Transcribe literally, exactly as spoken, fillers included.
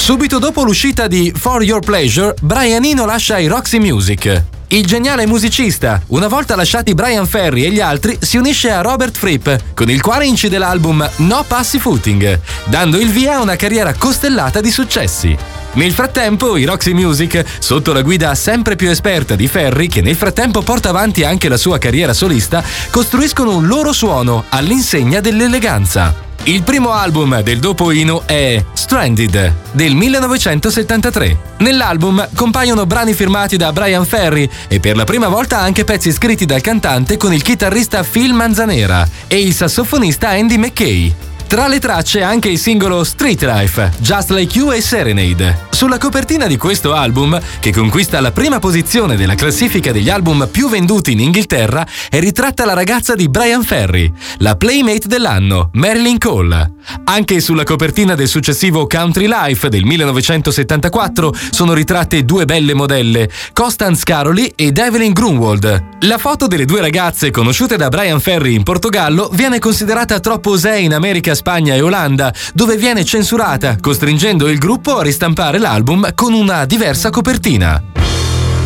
Subito dopo l'uscita di For Your Pleasure, Brian Eno lascia i Roxy Music. Il geniale musicista, una volta lasciati Bryan Ferry e gli altri, si unisce a Robert Fripp, con il quale incide l'album No Pussyfooting, dando il via a una carriera costellata di successi. Nel frattempo, i Roxy Music, sotto la guida sempre più esperta di Ferry, che nel frattempo porta avanti anche la sua carriera solista, costruiscono un loro suono all'insegna dell'eleganza. Il primo album del dopo Eno è Stranded del millenovecentosettantatré. Nell'album compaiono brani firmati da Bryan Ferry e per la prima volta anche pezzi scritti dal cantante con il chitarrista Phil Manzanera e il sassofonista Andy McKay. Tra le tracce anche il singolo Street Life, Just Like You e Serenade. Sulla copertina di questo album, che conquista la prima posizione della classifica degli album più venduti in Inghilterra, è ritratta la ragazza di Bryan Ferry, la playmate dell'anno, Marilyn Cole. Anche sulla copertina del successivo Country Life del millenovecentosettantaquattro sono ritratte due belle modelle, Constance Caroli ed Evelyn Grunwald. La foto delle due ragazze conosciute da Bryan Ferry in Portogallo viene considerata troppo osè in America, Spagna e Olanda, dove viene censurata, costringendo il gruppo a ristampare l'album con una diversa copertina.